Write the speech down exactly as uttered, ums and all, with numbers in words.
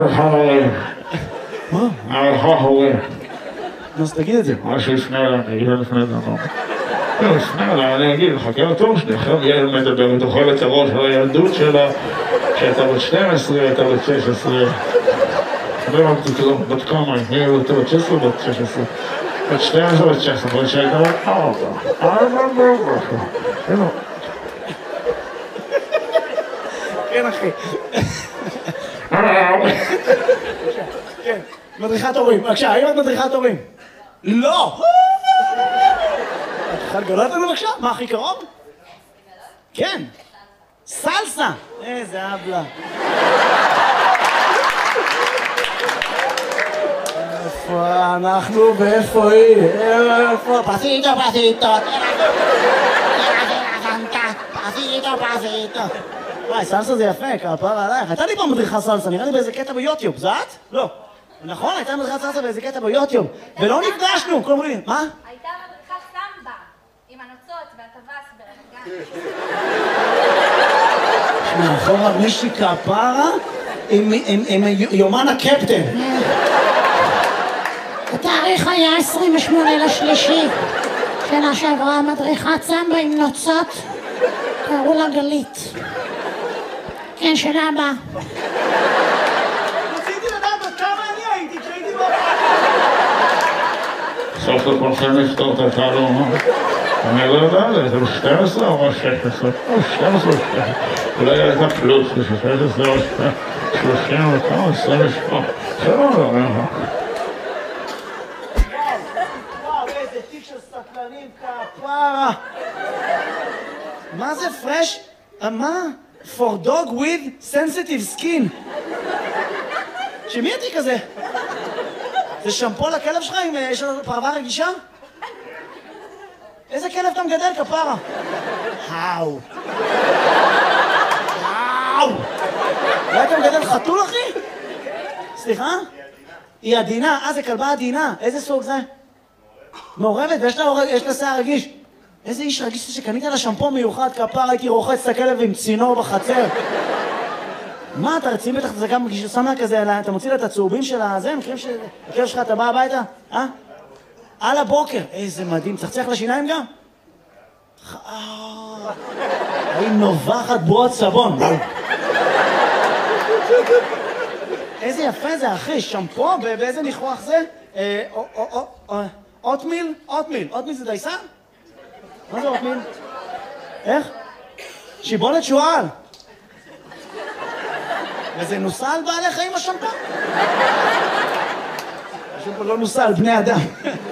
מה? הערכה הורים. אז תגיד את זה. מה שיפנה אליי, אני אגיד לפני דנו. לא, יפנה אליי, אני אגיד, חכה לתור שלי, אחרי ילד מדבר, תאכל את הראש על הילדות שלה, שהייתה בת שתים עשרה, הייתה בת שש עשרה. לא אמרתי כלום, בת כמה, היא הייתה בת שש עשרה, בת שש עשרה. בת שתים עשרה, בת שש עשרה, שהייתה בת ארבע. ארבע ארבע. כן, אחי. כן, מדריכת הורים. בבקשה, האם את מדריכת הורים? לא! את יכולה לגלות לנו בבקשה? מה הכי קרוב? כן. סלסה! איזה אבלה. איפה אנחנו ואיפה היא? איפה? פסיטו, פסיטו. פסיטו, פסיטו. וואי, סלסה זה יפה, כפרה עלייך. הייתה לי פעם מדריכה סלסה, נראה לי באיזה קטע ביוטיוב, זה את? לא. נכון, הייתה מדריכת סלסה באיזה קטע ביוטיוב. ולא נפגשנו, כל מיני, מה? הייתה מדריכת סמבה, עם הנוצות והטווס ברמת גן. שמע, אחורה מישהי כפרה עם יומן הקפטן. התאריך היה עשרים ושמונה לשלישי. שנה שעברה מדריכת סמבה עם נוצות. קראו לה גלית. כן, שאלה הבאה. רציתי לדעת עד כמה אני הייתי כשהייתי בבית. סוף לכולכם לפתור את התעלום. אני לא יודע, זה שתים עשרה או שש עשרה? או שתים עשרה או שש עשרה. אולי הייתה פלוס, זה שש עשרה או שלושים וכמה, עשרים ושמונה. זה לא יודע. וואו, איזה תיק של סטלנים כפרה. מה זה פרש? מה? For dog with sensitive skin. שמי התיק הזה? זה שמפו לכלב שלך אם יש לו פרווה רגישה? איזה כלב אתה מגדל, כפרה? האו. האו. אולי אתה מגדל חתול, אחי? סליחה? היא עדינה. אה, זה כלבה עדינה. איזה סוג זה? מעורבת, ויש לה שיער רגיש. איזה איש רגיש שקנית לה שמפו מיוחד, כפרה, הייתי רוחץ את הכלב עם צינור בחצר. מה, אתה רציני בטח, זה גם שם לה כזה, אתה מוציא לה את הצהובים של הזה, מכירים שהכלב שלך, אתה בא הביתה? אה? על הבוקר. איזה מדהים, צחצח לשיניים גם? היא נובחת בועות סבון. איזה יפה זה, אחי, שמפו, באיזה ניחוח זה? אוטמיל? אוטמיל. אוטמיל זה דייסה? מה זה אוטמיל? איך? שיבולת שועל. וזה נוסע על בעלי חיים השמפו? השמפו לא נוסע על בני אדם.